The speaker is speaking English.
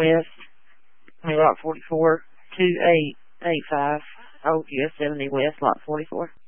West, lot 44, 2885, Old US 70 West, lot 44.